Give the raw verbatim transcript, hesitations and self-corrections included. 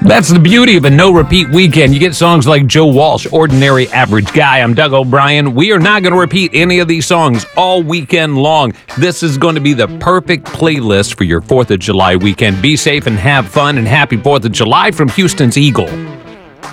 That's the beauty of a no-repeat weekend. You get songs like Joe Walsh, Ordinary Average Guy. I'm Doug O'Brien. We are not going to repeat any of these songs all weekend long. This is going to be the perfect playlist for your fourth of July weekend. Be safe and have fun, and happy fourth of July from Houston's Eagle.